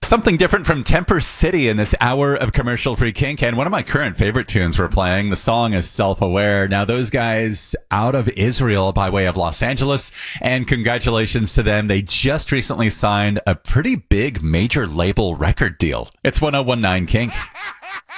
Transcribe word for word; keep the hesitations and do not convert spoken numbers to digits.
Something different from Temper City in this hour of commercial-free kink, and one of my current favorite tunes we're playing. The song is Self-Aware. Now, those guys out of Israel by way of Los Angeles, and congratulations to them. They just recently signed a pretty big major label record deal. It's one oh one nine Kink.